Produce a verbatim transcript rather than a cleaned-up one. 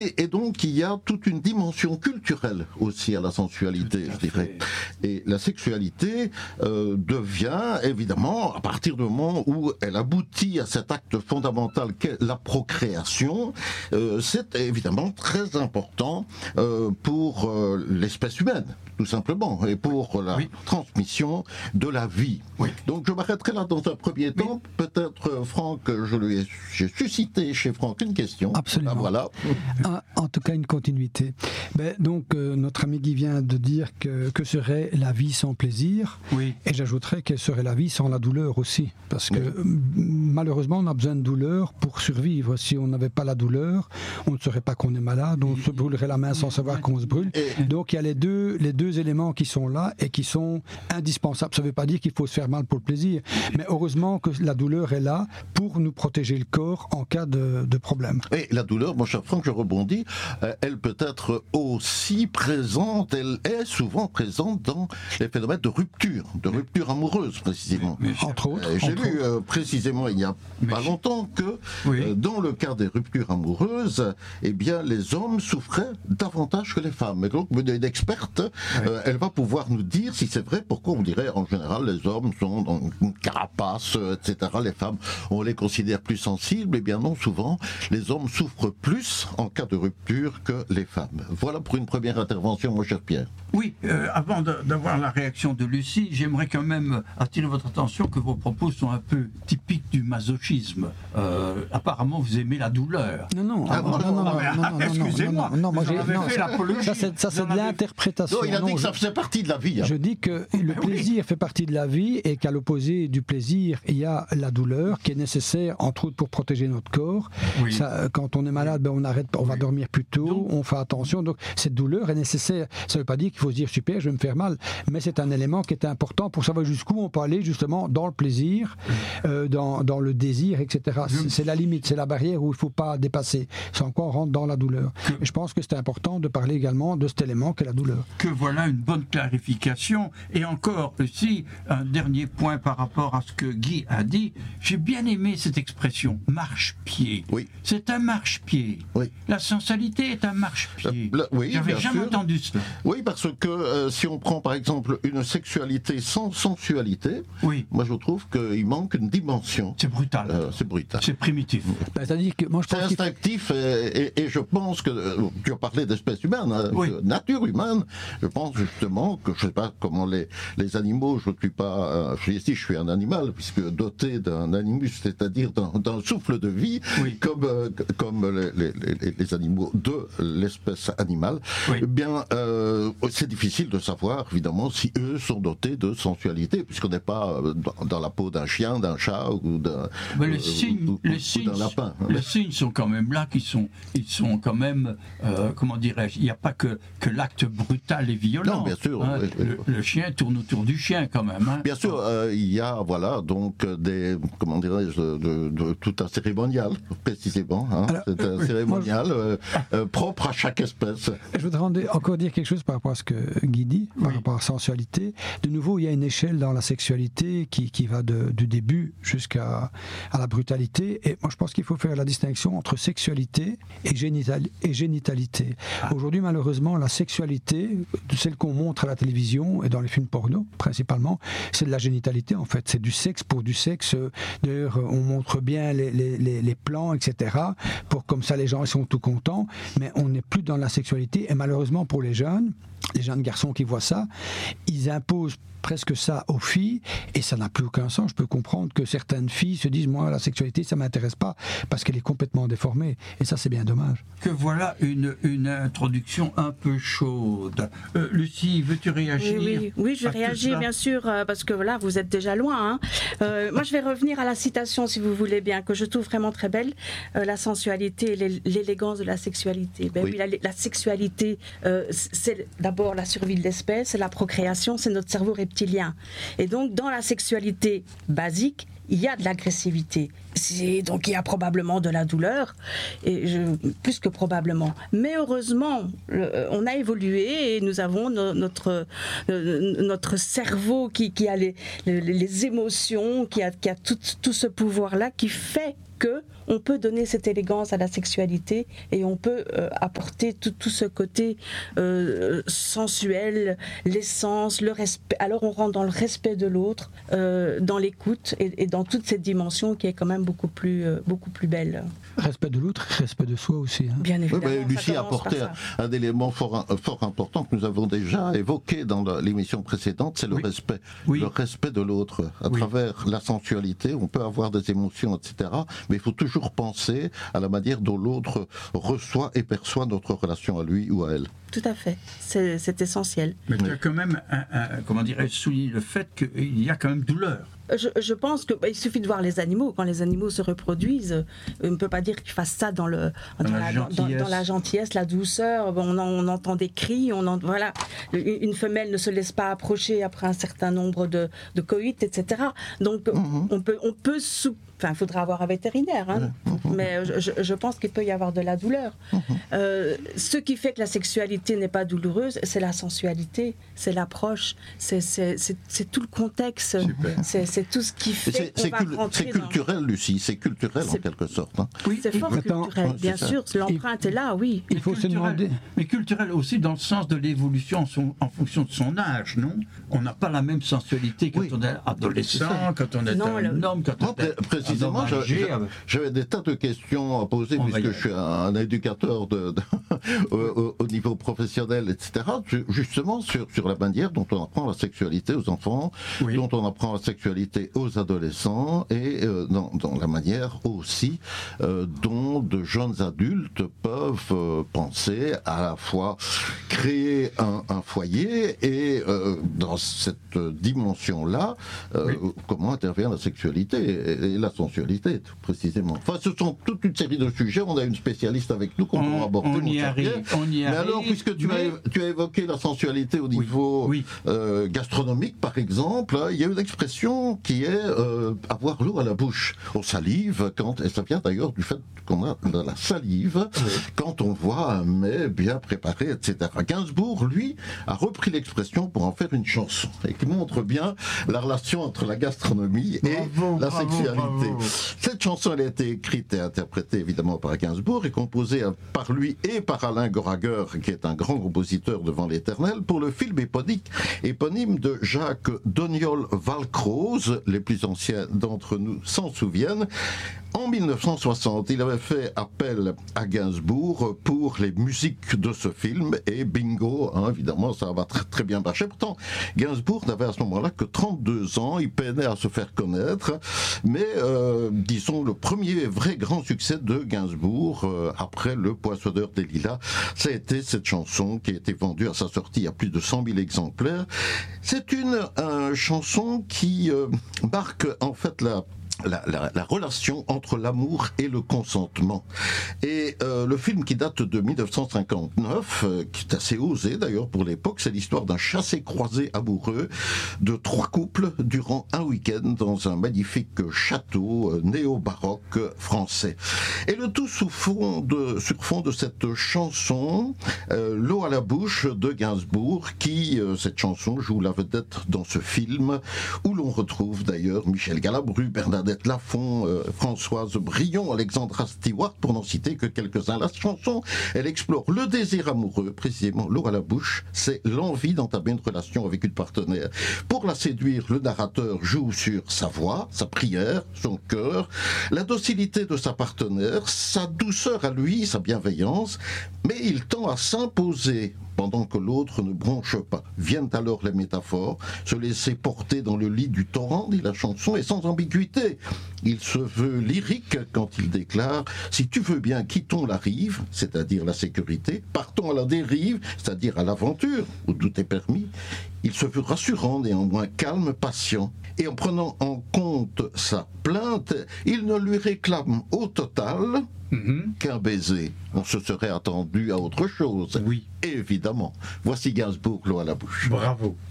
Et donc, il y a toute une dimension culturelle aussi à la sensualité, je dirais. Et la sexualité euh, devient, évidemment, à partir du moment où elle aboutit à cet acte fondamental qu'est la procréation, euh, c'est évidemment très important euh, pour euh, l'espèce humaine, tout simplement, et pour la oui. transmission de la vie. Oui. Donc, je m'arrêterai là dans un premier temps. Oui. Peut-être, Franck, je lui ai, j'ai suscité chez Franck une question. Absolument. Ah, voilà. En tout cas, une continuité. Ben, donc, euh, notre ami Guy vient de dire que, que serait la vie sans plaisir. Oui. Et j'ajouterais quelle serait la vie sans la douleur aussi. Parce que oui. malheureusement, on a besoin de douleur pour survivre. Si on n'avait pas la douleur, on ne saurait pas qu'on est malade, on se brûlerait la main sans savoir qu'on se brûle. Et donc, il y a les deux, les deux éléments qui sont là et qui sont indispensables. Ça ne veut pas dire qu'il faut se faire mal pour le plaisir. Mais heureusement que la douleur est là pour nous protéger le corps en cas de, de problème. Et la douleur, mon cher Franck, je rebondis. Euh, elle peut être aussi présente, elle est souvent présente dans les phénomènes de rupture, de rupture amoureuse précisément. Mais, mais, entre autres. Euh, j'ai entre lu autres. Euh, précisément il n'y a mais pas longtemps que oui. euh, dans le cas des ruptures amoureuses, eh bien les hommes souffraient davantage que les femmes. Et donc une experte, oui. euh, elle va pouvoir nous dire si c'est vrai, pourquoi on dirait en général les hommes sont dans une carapace, et cetera. Les femmes, on les considère plus sensibles. Eh bien non, souvent les hommes souffrent plus en cas de rupture que les femmes. Voilà pour une première intervention, mon cher Pierre. Oui, euh, avant de, d'avoir la réaction de Lucie, j'aimerais quand même attirer votre attention que vos propos sont un peu typiques du masochisme. Euh, apparemment, vous aimez la douleur. Non, non, ah, non, non, non, non, non, non, excusez-moi. Non, non, moi j'ai non, fait l'apologie. Ça, c'est, ça, c'est de l'interprétation. Non, il a dit non, que je, ça faisait partie de la vie. Hein. Je dis que le plaisir oui. fait partie de la vie et qu'à l'opposé du plaisir, il y a la douleur qui est nécessaire, entre autres, pour protéger notre corps. Oui. Ça, quand on est malade, ben, on arrête, on va dormir plus tôt, donc, on fait attention. Donc, cette douleur est nécessaire. Ça ne veut pas dire qu'il faut se dire super, je vais me faire mal, mais c'est un élément qui est important pour savoir jusqu'où on peut aller justement dans le plaisir, euh, dans, dans le désir, et cetera. C'est, c'est la limite, c'est la barrière où il ne faut pas dépasser. Sans quoi on rentre dans la douleur. Que, et je pense que c'est important de parler également de cet élément qu'est la douleur. Que voilà une bonne clarification. Et encore aussi, un dernier point par rapport à ce que Guy a dit. J'ai bien aimé cette expression, marche-pied. Oui. C'est un marche-pied. Oui. La sensualité est un marche-pied. Euh, oui, J'avais jamais sûr. entendu cela. Oui, parce que euh, si on prend par exemple une sexualité sans sensualité, oui. moi je trouve qu'il manque une dimension. C'est brutal. Euh, c'est brutal. C'est primitif. Ben, c'est-à-dire que moi, je pense c'est instinctif faut... et, et, et je pense que, euh, tu as parlé d'espèce humaine, hein, oui. de nature humaine, je pense justement que je ne sais pas comment les, les animaux, je ne suis pas, euh, je, ici je suis un animal, puisque doté d'un animus, c'est-à-dire d'un, d'un souffle de vie, oui. comme, euh, comme les, les, les, les animaux de l'espèce animale, oui. eh bien euh, c'est difficile de savoir évidemment si eux sont dotés de sensualité, puisqu'on n'est pas dans, dans la peau d'un chien, d'un chat ou d'un, Mais les signes, ou, les ou, signes, ou d'un lapin. Les signes sont quand même là, qui sont, ils sont quand même, euh, comment dirais-je, il n'y a pas que, que l'acte brutal et violent. Non, bien sûr. Hein, oui, le, oui. le chien tourne autour du chien quand même. Hein. Bien sûr, euh, il y a voilà donc des, comment dirais-je, de, de, de, tout un cérémonial précisément. Hein. Alors, c'est un euh, cérémonial oui. euh, euh, propre à chaque espèce. Je voudrais encore dire quelque chose par rapport à ce que Guy dit, par oui. rapport à la sensualité. De nouveau, il y a une échelle dans la sexualité qui, qui va de, du début jusqu'à à la brutalité. Et moi, je pense qu'il faut faire la distinction entre sexualité et, génital, et génitalité. Ah. Aujourd'hui, malheureusement, la sexualité, celle qu'on montre à la télévision et dans les films porno, principalement, c'est de la génitalité, en fait. C'est du sexe pour du sexe. D'ailleurs, on montre bien les, les, les, les plans, et cetera, pour comme ça, les gens ils sont tout contents. Mais on n'est plus dans la sexualité. Et malheureusement, pour les jeunes, les jeunes garçons qui voient ça, ils imposent presque ça aux filles, et ça n'a plus aucun sens. Je peux comprendre que certaines filles se disent, moi, la sexualité, ça ne m'intéresse pas, parce qu'elle est complètement déformée, et ça, c'est bien dommage. Que voilà une, une introduction un peu chaude. Euh, Lucie, veux-tu réagir? Oui, oui, oui je vais réagir, bien sûr, euh, parce que voilà, vous êtes déjà loin. Hein. Euh, moi, je vais revenir à la citation, si vous voulez bien, que je trouve vraiment très belle, euh, la sensualité et l'élégance de la sexualité. Ben oui, oui la, la sexualité, euh, c'est d'abord la survie de l'espèce, c'est la procréation, c'est notre cerveau reptilien. Et donc, dans la sexualité basique, il y a de l'agressivité. C'est, donc, il y a probablement de la douleur, et je, plus que probablement. Mais heureusement, le, on a évolué et nous avons no, notre, euh, notre cerveau qui, qui a les, les, les émotions, qui a, qui a tout, tout ce pouvoir-là qui fait que on peut donner cette élégance à la sexualité et on peut euh, apporter tout, tout ce côté euh, sensuel, l'essence, le respect. Alors on rentre dans le respect de l'autre, euh, dans l'écoute et, et dans toute cette dimension qui est quand même beaucoup plus, euh, beaucoup plus belle. Respect de l'autre, respect de soi aussi. Hein. Bien évidemment. Oui, mais Lucie a apporté un, un élément fort, fort important que nous avons déjà évoqué dans l'émission précédente, c'est le oui. respect. Oui. Le respect de l'autre. À oui. travers la sensualité, on peut avoir des émotions, et cetera. Mais il faut toujours penser à la manière dont l'autre reçoit et perçoit notre relation à lui ou à elle. Tout à fait, c'est, c'est essentiel. Mais tu as quand même, un, un, comment dirais-je, souligné le fait qu'il y a quand même douleur. Je, je pense qu'il bah, suffit de voir les animaux. Quand les animaux se reproduisent, on ne peut pas dire qu'ils fassent ça dans, le, dans, dans, la, dans, dans la gentillesse, la douceur. On, on entend des cris, on en, voilà. Une femelle ne se laisse pas approcher après un certain nombre de, de coïts, et cetera. Donc mm-hmm. on peut, on peut sous... Enfin, il faudra avoir un vétérinaire, hein. mmh. mais je, je pense qu'il peut y avoir de la douleur. Mmh. Euh, ce qui fait que la sexualité n'est pas douloureuse, c'est la sensualité, c'est l'approche, c'est, c'est, c'est, c'est tout le contexte, c'est, c'est tout ce qui fait c'est, qu'on c'est va cul- rentrer C'est culturel, dans... Lucie, c'est culturel c'est... en quelque sorte. Hein. Oui, c'est fort Attends, culturel, bien sûr, ça. L'empreinte il... est là, oui. Il faut se demander... Mais culturel aussi dans le sens de l'évolution son, en fonction de son âge, non? On n'a pas la même sensualité quand oui. on est adolescent, quand on est non, un le... homme, quand on est... Précisément, je, je, j'avais des tas de questions à poser on puisque je suis un, un éducateur de, de, au, au niveau professionnel, et cetera. Justement sur, sur la manière dont on apprend la sexualité aux enfants, oui. dont on apprend la sexualité aux adolescents et euh, dans, dans la manière aussi euh, dont de jeunes adultes peuvent euh, penser à la fois créer un, un foyer et euh, dans cette dimension-là, euh, oui. comment intervient la sexualité et, et la sensualité. Précisément. Enfin, ce sont toute une série de sujets. On a une spécialiste avec nous qu'on pourra aborder. On y arrive. On y mais arrive, alors, puisque tu, mais... as, tu as évoqué la sensualité au oui. niveau oui. Euh, gastronomique, par exemple, il y a une expression qui est euh, avoir l'eau à la bouche. On salive quand, et ça vient d'ailleurs du fait qu'on a de la salive oui. quand on voit un mets bien préparé, et cetera. Gainsbourg, lui, a repris l'expression pour en faire une chanson et qui montre bien la relation entre la gastronomie et bravo, la bravo, sexualité. Bravo. Cette chanson, elle a été écrite et interprétée évidemment par Gainsbourg et composée par lui et par Alain Goraguer, qui est un grand compositeur devant l'éternel, pour le film éponyme, éponyme de Jacques Doniol-Valcroze. Les plus anciens d'entre nous s'en souviennent. En dix-neuf cent soixante, il avait fait appel à Gainsbourg pour les musiques de ce film et bingo, hein, évidemment, ça va très, très bien marcher. Pourtant, Gainsbourg n'avait à ce moment-là que trente-deux ans, il peinait à se faire connaître, mais euh, disons le premier vrai grand succès de Gainsbourg euh, après Le Poissonneur des Lilas, ça a été cette chanson qui a été vendue à sa sortie à plus de cent mille exemplaires. C'est une euh, chanson qui euh, marque en fait la La, la, la relation entre l'amour et le consentement. Et euh, le film qui date de dix-neuf cent cinquante-neuf, euh, qui est assez osé d'ailleurs pour l'époque, c'est l'histoire d'un chassé-croisé amoureux de trois couples durant un week-end dans un magnifique château euh, néo-baroque français. Et le tout sous fond de, sur fond de cette chanson, euh, L'eau à la bouche de Gainsbourg, qui, euh, cette chanson, joue la vedette dans ce film, où l'on retrouve d'ailleurs Michel Galabru, Bernadette Lafont, euh, Françoise Brion, Alexandra Stewart, pour n'en citer que quelques-uns. La chanson, elle explore le désir amoureux, précisément l'eau à la bouche, c'est l'envie d'entamer une relation avec une partenaire. Pour la séduire, le narrateur joue sur sa voix, sa prière, son cœur, la docilité de sa partenaire, sa douceur à lui, sa bienveillance, mais il tend à s'imposer pendant que l'autre ne bronche pas. Viennent alors les métaphores, se laisser porter dans le lit du torrent, dit la chanson, et sans ambiguïté. Il se veut lyrique quand il déclare « Si tu veux bien, quittons la rive, c'est-à-dire la sécurité, partons à la dérive, c'est-à-dire à l'aventure, où tout est permis. » Il se veut rassurant, néanmoins calme, patient. Et en prenant en compte sa plainte, il ne lui réclame au total mm-hmm. qu'un baiser. On se serait attendu à autre chose. Oui. Évidemment. Voici Gainsbourg, l'eau à la bouche. Bravo.